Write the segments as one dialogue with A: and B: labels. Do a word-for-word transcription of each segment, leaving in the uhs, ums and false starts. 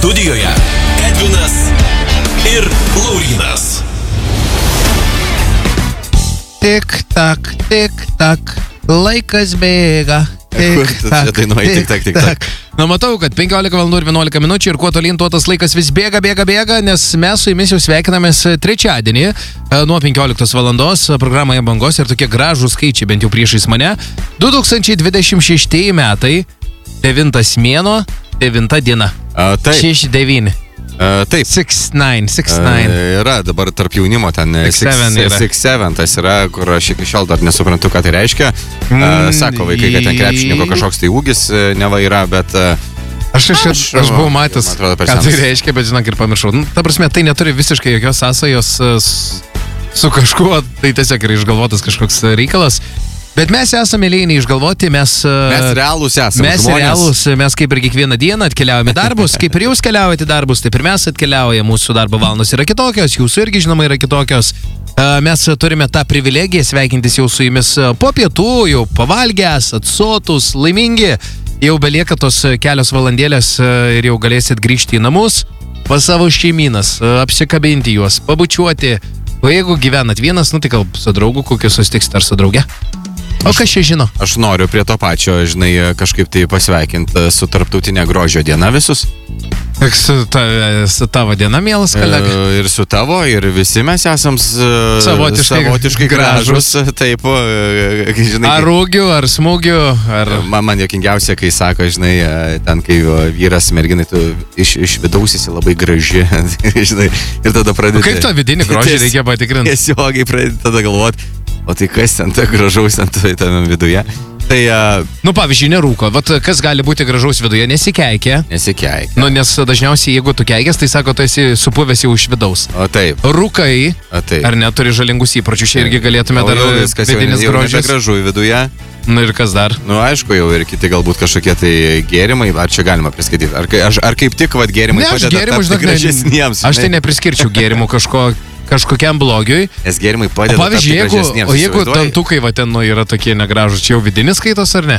A: Studijoje Edvinas ir Laurynas.
B: Tik tak, tik tak, laikas bėga.
A: Kur tu čia dainuoji, tik tak, tik tak.
B: Na, matau, kad penkiolika valandų ir vienuolika minučių ir kuo tolyn, tuo tas laikas vis bėga, bėga, bėga, nes mes su jumis jau sveikinamės trečiadienį nuo penkioliktos valandos programoje Bangos ir tokie gražūs skaičiai, bent jau priešais mane. du tūkstančiai dvidešimt šeši metai, devintas mėnuo, devinta diena.
A: A, taip.
B: šeši devyni.
A: A, taip.
B: šeši devyni, šeši devyni.
A: A, yra dabar tarp jaunimo ten
B: šeši
A: sedem tas yra, kur aš iki šiol dar nesuprantu, ką tai reiškia. A, sako vaikai, kad ten krepšininko kažkoks tai ūgis neva yra, bet...
B: Aš, aš, aš, aš buvau matęs, atrodo, ką tai reiškia, bet žinok ir pamiršau. Nu, ta prasme, tai neturi visiškai jokios sąsajos su kažkuo, tai tiesiog yra išgalvotas kažkoks reikalas. Bet mes esame eiliniai neišgalvoti, mes...
A: Mes realūs esame
B: mes
A: žmonės.
B: Mes realūs, mes kaip ir kiekvieną dieną atkeliaujame darbus, kaip ir jūs keliaujate darbus, taip ir mes atkeliauja, mūsų darbo valandos yra kitokios, jūsų irgi žinoma yra kitokios. Mes turime tą privilegiją sveikintis jau su jumis po pietų, jau pavalgęs, atsotus, laimingi. Jau belieka tos kelios valandėlės ir jau galėsit grįžti į namus, pas savo šeiminas, apsikabinti juos, pabučiuoti. O jeigu gyvenat vienas, nu tai gal su draugu kokiu susitiksit ar su drauge? O kas čia žino?
A: Aš noriu prie to pačio, žinai, kažkaip tai pasveikinti su tarptautinė grožio diena visus.
B: Su, ta, su tavo diena, mielas kolega.
A: E, ir su tavo, ir visi mes esam
B: savotiškai,
A: savotiškai gražus. Taip, žinai.
B: Ar rūgių, ar smūgių, ar...
A: Man, man jokingiausia, kai sako, žinai, ten, kai vyras merginai, tu iš, iš vidaus esi labai graži, žinai, ir tada pradedi...
B: O kaip to vidinį grožį reikia patikrinti?
A: Tiesiogiai pradedi tada galvoti, o tai kas ten ta gražaus ten tame viduje? Tai, uh,
B: nu, pavyzdžiui, nerūko. Vat kas gali būti gražaus viduje? Nesikeikia.
A: Nesikeikia.
B: Nu, nes dažniausiai, jeigu tu keikės, tai sako, tu esi supuvęs jau iš vidaus.
A: O taip.
B: Rūkai.
A: O taip.
B: Ar neturi žalingus įpročių? Čia irgi galėtume dar vidinis grožis.
A: Gražu į viduje.
B: Nu ir kas dar?
A: Nu, aišku, jau ir kiti galbūt kažkokie tai gėrimai, ar čia galima priskaityti? Ar, ar, ar kaip tik, vat, gėrimai
B: ne,
A: padeda
B: gėrimų,
A: tapti gražesniems?
B: Aš tai nepriskirčiau gėrimų kažko, kažkokiam blogiui.
A: Nes gėrimai padeda
B: o, pavyzdžiui,
A: tapti
B: jeigu,
A: gražesniems.
B: O jeigu dantukai va ten nu, yra tokie negražūs, čia jau vidinis skaitos ar ne?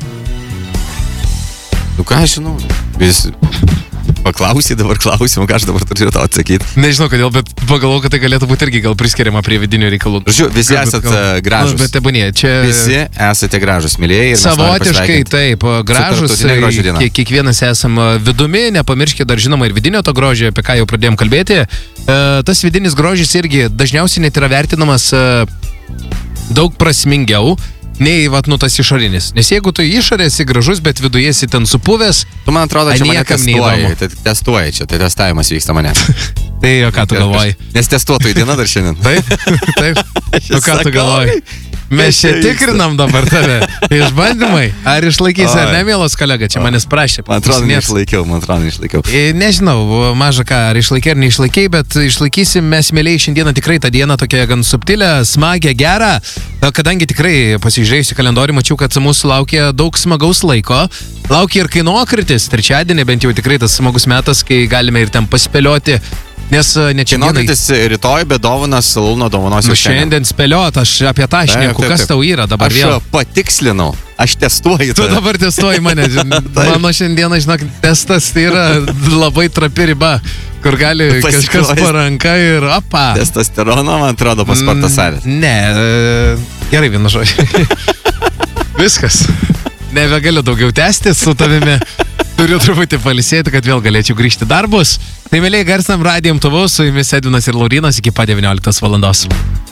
A: Nu ką aš žinau, vis... Paklausai dabar klausimą, ką aš dabar turiu tau atsakyti.
B: Nežinau kodėl, bet pagalvoju, kad tai galėtų būti irgi gal priskiriama prie vidinių reikalų.
A: Žiūrėjau, visi esate gal... gražus.
B: Nu, bet tebūnė, čia...
A: Visi esate gražus, mylėjai.
B: Savotiškai taip, gražus. Kiekvienas esam vidumi, nepamirškite dar žinoma ir vidinio to grožio, apie ką jau pradėjom kalbėti. Tas vidinis grožis irgi dažniausiai net yra vertinamas daug prasmingiau nei, vat, nu, tas išorinis. Nes jeigu tu išorė esi gražus, bet viduje esi ten supuvęs,
A: tu, man atrodo, čia mane testuoji, tai testuoji čia, tai testavimas vyksta mane.
B: Tai o ką tu galvoji?
A: Nes testuotojų diena dar šiandien.
B: Taip, taip. O ką tu galvoji? Mes čia tikrinam dabar tave. Išbandymai. Ar išlaikysi, ar ne, mielas kolega? Čia manęs prašė.
A: Man atrodo, neišlaikiau, man atrodo, neišlaikiau.
B: Nežinau, maža ką, ar išlaikai ar neišlaikai, bet išlaikysim mes, mėliai, šiandieną tikrai tą dieną tokia gan subtilę, smagę, gerą. Kadangi tikrai pasižiūrėjusi kalendorių, mačiau, kad mūsų laukia daug smagaus laiko. Laukia ir kainokritis. Trečiadienį bent jau tikrai tas smagus metas, kai galime ir ten paspėlioti. Nes ne čia
A: kainokritis rytoj, bet dovanas Launo dovanosiu
B: nu, šiandien. Šiandien spėliot, aš apie tą šneku, kas tau yra dabar
A: aš
B: vėl.
A: Aš patikslinau, aš testuoju.
B: Tu dabar testuoji mane. Mano šiandieną, žinok, testas tai yra labai trapi riba, kur gali kažkas paranka ir apa.
A: Testosterono, man atrodo, paspartas salės.
B: Ne, gerai, vienu žodžiu. Viskas. Nebegaliu daugiau tęsti su tavimi. Turiu truputį palisėti, kad vėl galėčiau grįžti darbus. Tai, mėlyje, garsinam Radijo imtuvus, su jumis Edvinas ir Laurynas iki pat devynioliktos valandos.